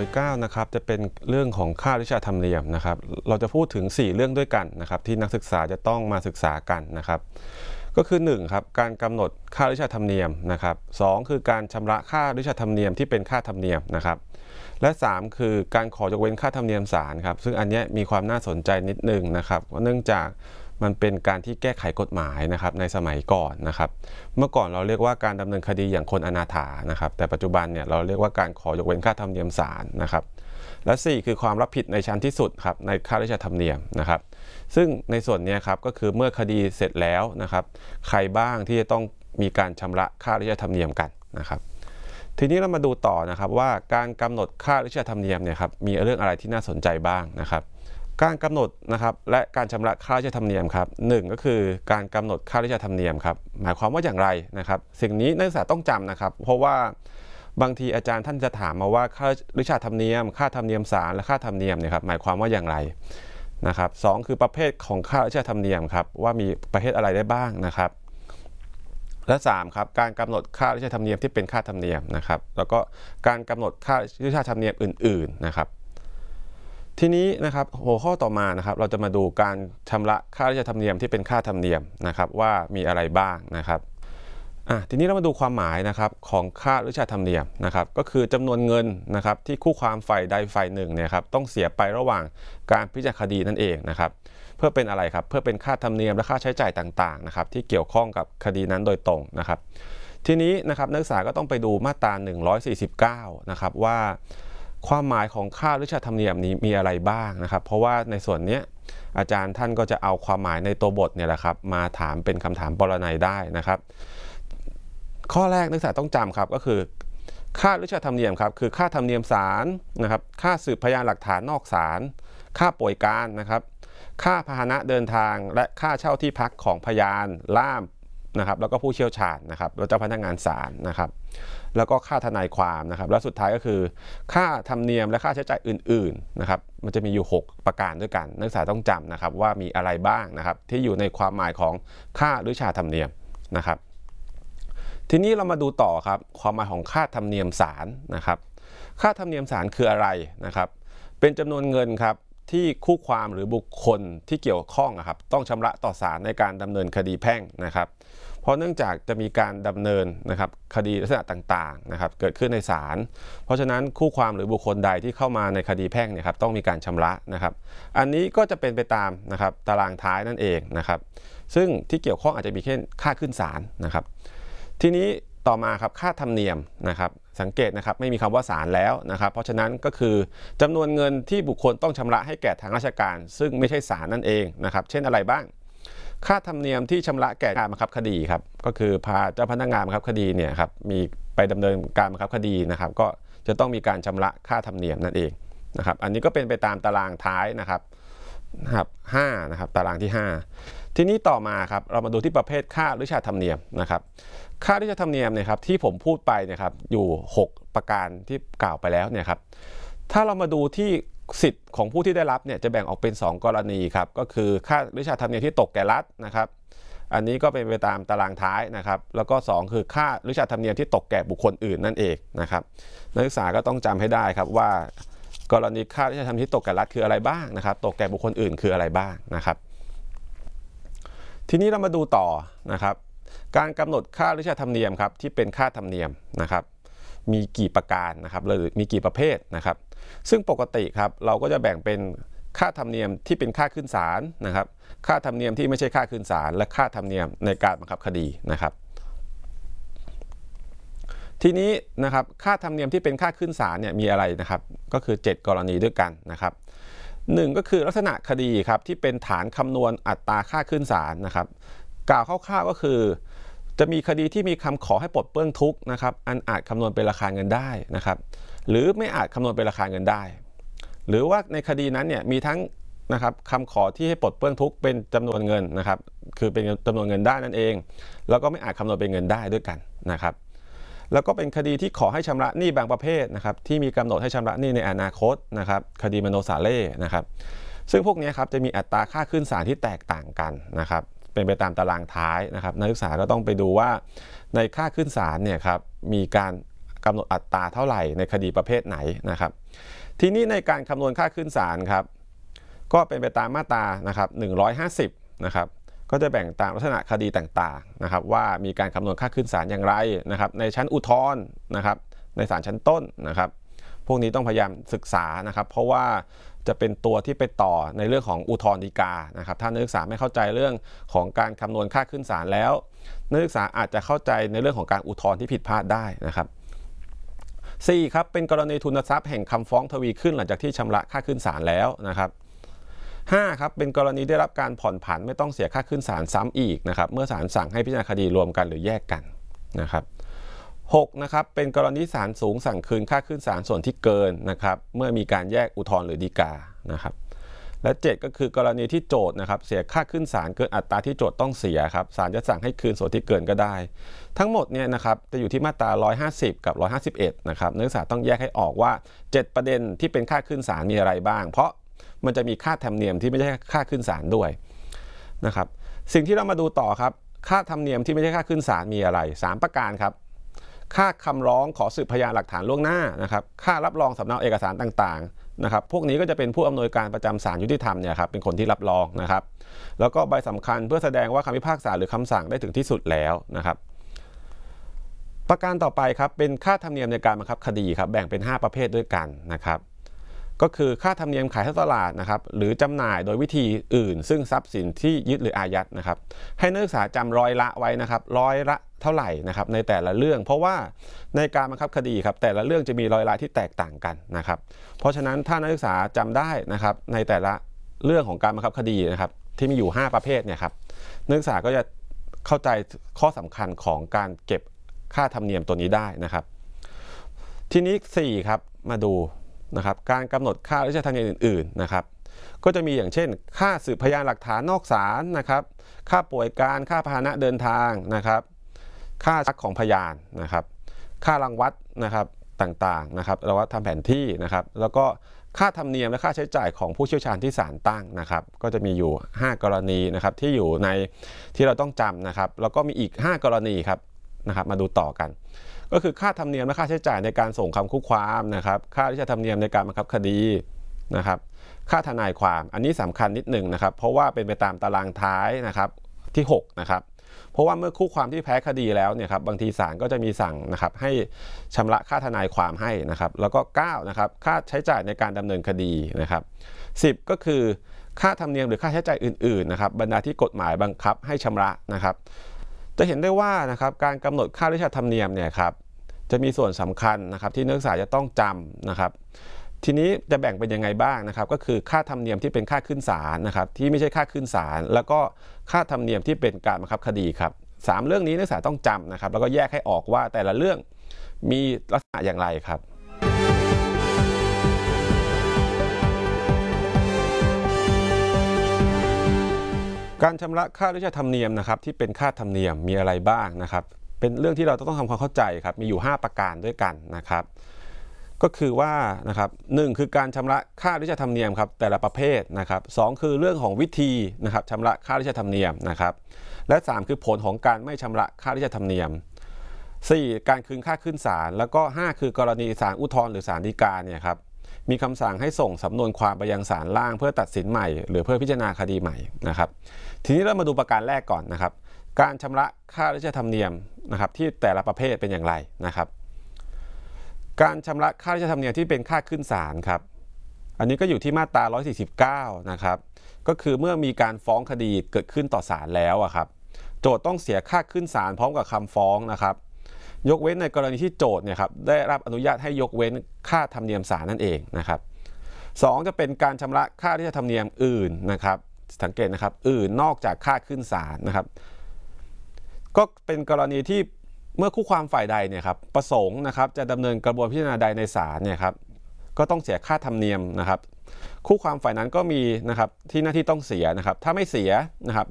9นะครับจะเป็นเรื่องของค่าวิชาธรรมเนียมนะครับเราจะพูดถึง4เรื่องด้วยกันนะครับที่นักศึกษาจะต้องมาศึกษากันนะครับก็คือ1ครับการกำหนดค่าวิชาธรรมเนียมนะครับ2คือการชำระค่าวิชาธรรมเนียมที่เป็นค่าธรรมเนียมนะครับและ3คือการขอยกเว้นค่าธรรมเนียมศาลครับซึ่งอันนี้มีความน่าสนใจนิดนึงนะครับเนื่องจากมันเป็นการที่แก้ไขกฎหมายนะครับในสมัยก่อนนะครับเมื่อก่อนเราเรียกว่าการดำเนินคดีอย่างคนอนาถานะครับแต่ปัจจุบันเนี่ยเราเรียกว่าการขอยกเว้นค่าธรรมเนียมศาลนะครับและ4คือความรับผิดในชั้นที่สุดครับในค่าราชธรรมเนียมนะครับซึ่งในส่วนนี้ครับก็คือเมื่อคดีเสร็จแล้วนะครับใครบ้างที่จะต้องมีการชำระค่าราชธรรมเนียมกันนะครับทีนี้เรามาดูต่อนะครับว่าการกำหนดค่าราชธรรมเนียมเนี่ยครับมีเรื่องอะไรที่น่าสนใจบ้างนะครับการกำหนดนะครับและการชำระค่าราชธรรมเนียมครับ1ก็คือการกำหนดค่าราชธรรมเนียมครับหมายความว่าอย่างไรนะครับสิ่งนี้นักศึกษาต้องจำนะครับเพราะว่าบางทีอาจารย์ท่านจะถามมาว่าค่าวิชาธรรมเนียมค่าธรรมเนียมศาลและค่าธรรมเนียมเนี่ยครับหมายความว่าอย่างไรนะครับ2คือประเภทของค่าวิชาธรรมเนียมครับว่ามีประเภทอะไรได้บ้างนะครับและ3ครับการกำหนดค่าวิชาธรรมเนียมที่เป็นค่าธรรมเนียมนะครับแล้วก็การกำหนดค่าวิชาธรรมเนียมอื่นๆนะครับทีนี้นะครับหัวข้อต่อมานะครับเราจะมาดูการชำระค่าวิชาธรรมเนียมที่เป็นค่าธรรมเนียมนะครับว่ามีอะไรบ้างนะครับทีนี้เรามาดูความหมายนะครับของค่าวิชาธรรมเนียมนะครับก็คือจำนวนเงินนะครับที่คู่ความฝ่ายใดฝ่ายหนึ่งเนี่ยครับต้องเสียไประหว่างการพิจารณาคดีนั่นเองนะครับเพื่อเป็นอะไรครับเพื่อเป็นค่าธรรมเนียมและค่าใช้จ่ายต่างๆนะครับที่เกี่ยวข้องกับคดีนั้นโดยตรงนะครับทีนี้นะครับนักศึกษาก็ต้องไปดูมาตรา149นะครับว่าความหมายของค่าวิชาธรรมเนียมนี้มีอะไรบ้างนะครับเพราะว่าในส่วนนี้อาจารย์ท่านก็จะเอาความหมายในตัวบทเนี่ยแหละครับมาถามเป็นคำถามปรนัยได้นะครับข้อแรกนักศึกษาต้องจำครับก็คือค่าวิชาธรรมเนียมครับคือค่าธรรมเนียมศาลนะครับค่าสืบพยานหลักฐานนอกศาลค่าป่วยการนะครับค่าพาหนะเดินทางและค่าเช่าที่พักของพยานล่ามนะครับแล้วก็ผู้เชี่ยวชาญนะครับแล้วเจ้าพนักงานศาลนะครับแล้วก็ค่าทนายความนะครับและสุดท้ายก็คือค่าธรรมเนียมและค่าใช้จ่ายอื่นๆนะครับมันจะมีอยู่6ประการด้วยกันนักศึกษาต้องจำนะครับว่ามีอะไรบ้างนะครับที่อยู่ในความหมายของค่าวิชาธรรมเนียมนะครับทีนี้เรามาดูต่อครับความหมายของค่าธรรมเนียมศาลนะครับค่าธรรมเนียมศาลคืออะไรนะครับเป็นจำนวนเงินครับที่คู่ความหรือบุคคลที่เกี่ยวข้องนะครับต้องชำระต่อศาลในการดำเนินคดีแพ่งนะครับเพราะเนื่องจากจะมีการดำเนินนะครับคดีลักษณะต่างๆนะครับเกิดขึ้นในศาลเพราะฉะนั้นคู่ความหรือบุคคลใดที่เข้ามาในคดีแพ่งเนี่ยครับต้องมีการชำระนะครับอันนี้ก็จะเป็นไปตามนะครับตารางท้ายนั่นเองนะครับซึ่งที่เกี่ยวข้องอาจจะมีแค่ค่าขึ้นศาลนะครับทีนี้ต่อมาครับค่าธรรมเนียมนะครับสังเกตนะครับไม่มีคำว่าศาลแล้วนะครับเพราะฉะนั้นก็คือจำนวนเงินที่บุคคลต้องชำระให้แก่ทางราชการซึ่งไม่ใช่ศาลนั่นเองนะครับเช่นอะไรบ้างค่าธรรมเนียมที่ชำระแก่การบังคับคดีครับก็คือพาเจ้าพนักงานบังคับคดีเนี่ยครับมีไปดำเนินการบังคับคดีนะครับก็จะต้องมีการชำระค่าธรรมเนียมนั่นเองนะครับอันนี้ก็เป็นไปตามตารางท้ายนะครับ5นะครับตารางที่5ทีนี้ต่อมาครับเรามาดูที่ประเภทค่าวิชาธรรมเนียมนะครับค่าวิชาธรรมเนียมเนี่ยครับที่ผมพูดไปเนี่ยครับอยู่6ประการที่กล่าวไปแล้วเนี่ยครับถ้าเรามาดูที่สิทธิ์ของผู้ที่ได้รับเนี่ยจะแบ่งออกเป็น2กรณีครับก็คือค่าวิชาธรรมเนียมที่ตกแก่รัฐนะครับอันนี้ก็เป็นไปตามตารางท้ายนะครับแล้วก็2คือค่าวิชาธรรมเนียมที่ตกแก่บุคคลอื่นนั่นเองนะครับนักศึกษาก็ต้องจำให้ได้ครับว่ากรณีค่าวิชาธรรมเนียมที่ตกแก่รัฐคืออะไรบ้างนะครับตกแก่บุคคลอื่นคืออะไรบ้างนะครับทีนี้เรามาดูต่อนะครับการกำหนดค่าวิชาธรรมเนียมครับที่เป็นค่าธรรมเนียมนะครับมีกี่ประการนะครับหรือมีกี่ประเภทนะครับซึ่งปกติครับเราก็จะแบ่งเป็นค่าธรรมเนียมที่เป็นค่าขึ้นศาลนะครับค่าธรรมเนียมที่ไม่ใช่ค่าขึ้นศาลและค่าธรรมเนียมในการบังคับคดีนะครับทีนี้นะครับค่าธรรมเนียมที่เป็นค่าขึ้นศาลเนี่ยมีอะไรนะครับก็คือ7กรณีด้วยกันนะครับ1ก็คือลักษณะคดีครับที่เป็นฐานคำนวณอัตราค่าขึ้นศาลนะครับกล่าวคร่าวๆก็คือจะมีคดีที่มีคำขอให้ปลดเปลื้องทุกข์นะครับอันอาจคำนวณเป็นราคาเงินได้นะครับหรือไม่อาจคำนวณเป็นราคาเงินได้หรือว่าในคดีนั้นเนี่ยมีทั้งนะครับคำขอที่ให้ปลดเปลื้องทุกข์เป็นจำนวนเงินนะครับคือเป็นจำนวนเงินได้นั่นเองแล้วก็ไม่อาจคำนวณเป็นเงินได้ด้วยกันนะครับแล้วก็เป็นคดีที่ขอให้ชำระหนี้บางประเภทนะครับที่มีกำหนดให้ชำระหนี้ในอนาคตนะครับคดีมโนสาเล่นะครับซึ่งพวกนี้ครับจะมีอัตราค่าขึ้นศาลที่แตกต่างกันนะครับเป็นไปตามตารางท้ายนะครับนักศึกษาก็ต้องไปดูว่าในค่าขึ้นศาลเนี่ยครับมีการกำหนดอัตราเท่าไหร่ในคดีประเภทไหนนะครับทีนี้ในการคำนวณค่าขึ้นศาลครับก็เป็นไปตามมาตรานะครับ150นะครับก็จะแบ่งตามลักษณะคดีต่างๆนะครับว่ามีการคำนวณค่าขึ้นศาลอย่างไรนะครับในชั้นอุทธรณ์นะครับในศาลชั้นต้นนะครับพวกนี้ต้องพยายามศึกษานะครับเพราะว่าจะเป็นตัวที่ไปต่อในเรื่องของอุทธรณ์ฎีกานะครับถ้านักศึกษาไม่เข้าใจเรื่องของการคำนวณค่าขึ้นศาลแล้วนักศึกษาอาจจะเข้าใจในเรื่องของการอุทธรณ์ที่ผิดพลาดได้นะครับ4ครับเป็นกรณีทุนทรัพย์แห่งคำฟ้องทวีขึ้นหลังจากที่ชำระค่าขึ้นศาลแล้วนะครับ5ครับเป็นกรณีได้รับการผ่อนผันไม่ต้องเสียค่าขึ้นศาลซ้ำอีกนะครับเมื่อศาลสั่งให้พิจารณาคดีรวมกันหรือแยกกันนะครับ6นะครับเป็นกรณีศาลสูงสั่งคืนค่าขึ้นศาลส่วนที่เกินนะครับเมื่อมีการแยกอุทธรณ์หรือฎีกานะครับและ7ก็คือกรณีที่โจทก์นะครับเสียค่าขึ้นศาลเกินอัตราที่โจทก์ต้องเสียครับศาลจะสั่งให้คืนส่วนที่เกินก็ได้ทั้งหมดเนี่ยนะครับจะอยู่ที่มาตรา150กับ151นะครับนักศึกษาต้องแยกให้ออกว่า7ประเด็นที่เป็นค่าขึ้นศาลมีอะไรบ้างเพราะมันจะมีค่าธรรมเนียมที่ไม่ใช่ค่าขึ้นศาลด้วยนะครับสิ่งที่เรามาดูต่อครับค่าธรรมเนียมที่ไม่ใช่ค่าขึ้นศาลมีอะไร3ประการครับค่าคำร้องขอสืบพยานหลักฐานล่วงหน้านะครับค่ารับรองสำเนาเอกสารต่างๆนะครับพวกนี้ก็จะเป็นผู้อำนวยการประจำศาลยุติธรรมเนี่ยครับเป็นคนที่รับรองนะครับแล้วก็ใบสำคัญเพื่อแสดงว่าคำพิพากษาหรือคำสั่งได้ถึงที่สุดแล้วนะครับประการต่อไปครับเป็นค่าธรรมเนียมในการบังคับคดีครับแบ่งเป็น5ประเภทด้วยกันนะครับก็คือค่าธรรมเนียมขายท่อตลาดนะครับหรือจำหน่ายโดยวิธีอื่นซึ่งทรัพย์สินที่ยึดหรืออายัดนะครับให้นักศึกษาจำร้อยละไว้นะครับร้อยละเท่าไหร่นะครับในแต่ละเรื่องเพราะว่าในการบังคับคดีครับแต่ละเรื่องจะมีร้อยละที่แตกต่างกันนะครับเพราะฉะนั้นถ้านักศึกษาจำได้นะครับในแต่ละเรื่องของการบังคับคดีนะครับที่มีอยู่5ประเภทเนี่ยครับนักศึกษาก็จะเข้าใจข้อสำคัญของการเก็บค่าธรรมเนียมตัวนี้ได้นะครับทีนี้4ครับมาดูนะครับการกำหนดค่าราชธรรมเนียมอื่นๆนะครับก็จะมีอย่างเช่นค่าสืบพยานหลักฐานนอกศาลนะครับค่าป่วยการค่าพาหนะเดินทางนะครับค่าชักของพยานนะครับค่ารังวัดนะครับต่างๆนะครับเราว่าทำแผนที่นะครับแล้วก็ค่าธรรมเนียมและค่าใช้จ่ายของผู้เชี่ยวชาญที่ศาลตั้งนะครับก็จะมีอยู่5กรณีนะครับที่อยู่ในที่เราต้องจำนะครับแล้วก็มีอีก5กรณีครับนะครับมาดูต่อกันก็คือค่าธรรมเนียมและค่าใช้จ่ายในการส่งคำคู่ความนะครับค่าราชธรรมเนียมในการบังคับคดีนะครับค่าทนายความอันนี้สำคัญนิดหนึ่งนะครับเพราะว่าเป็นไปตามตารางท้ายนะครับที่6นะครับเพราะว่าเมื่อคู่ความที่แพ้คดีแล้วเนี่ยครับบางทีศาลก็จะมีสั่งนะครับให้ชำระค่าทนายความให้นะครับแล้วก็9นะครับค่าใช้จ่ายในการดำเนินคดีนะครับ10ก็คือค่าธรรมเนียมหรือค่าใช้จ่ายอื่นๆนะครับบรรดาที่กฎหมายบังคับให้ชำระนะครับจะเห็นได้ว่านะครับการกำหนดค่าราชธรรมเนียมเนี่ยครับจะมีส่วนสำคัญนะครับที่นักศึกษาจะต้องจำนะครับทีนี้จะแบ่งเป็นยังไงบ้างนะครับก็คือค่าธรรมเนียมที่เป็นค่าขึ้นศาลนะครับที่ไม่ใช่ค่าขึ้นศาลแล้วก็ค่าธรรมเนียมที่เป็นการบังคับคดีครับ3เรื่องนี้นักศึกษาต้องจำนะครับแล้วก็แยกให้ออกว่าแต่ละเรื่องมีลักษณะอย่างไรครับการชำระค่าราชธรรมเนียมนะครับที่เป็นค่าธรรมเนียมมีอะไรบ้างนะครับเป็นเรื่องที่เราต้องทำความเข้าใจครับมีอยู่5ประการด้วยกันนะครับก็คือว่านะครับ1คือการชำระค่าราชธรรมเนียมครับแต่ละประเภทนะครับ2คือเรื่องของวิธีนะครับชำระค่าราชธรรมเนียมนะครับและ3คือผลของการไม่ชำระค่าราชธรรมเนียม4การคืนค่าขึ้นศาลแล้วก็5คือกรณีศาลอุทธรณ์หรือศาลฎีกาเนี่ยครับมีคำสั่งให้ส่งสำนวนความไปยังศาลล่างเพื่อตัดสินใหม่หรือเพื่อพิจารณาคดีใหม่นะครับทีนี้เรามาดูประการแรกก่อนนะครับการชำระค่าราชธรรมเนียมนะครับที่แต่ละประเภทเป็นอย่างไรนะครับการชำระค่าราชธรรมเนียมที่เป็นค่าขึ้นศาลครับอันนี้ก็อยู่ที่มาตรา149นะครับก็คือเมื่อมีการฟ้องคดีเกิดขึ้นต่อศาลแล้วครับโจทก์ต้องเสียค่าขึ้นศาลพร้อมกับคำฟ้องนะครับยกเว้นในกรณีที่โจทก์เนี่ยครับได้รับอนุญาตให้ยกเว้นค่าธรรมเนียมศาลนั่นเองนะครับ2จะเป็นการชำระค่าราชธรรมเนียมอื่นนะครับสังเกตนะครับอื่นนอกจากค่าขึ้นศาลนะครับก็เป็นกรณีที่เมื่อคู่ความฝ่ายใดเนี่ยครับประสงค์นะครับจะดำเนินกระบวนพิจารณาใดในศาลเนี่ยครับก็ต้องเสียค่าธรรมเนียมนะครับคู่ความฝ่ายนั้นก็มีนะครับที่หน้าที่ต้องเสียนะครับถ้าไม่เสียนะครับ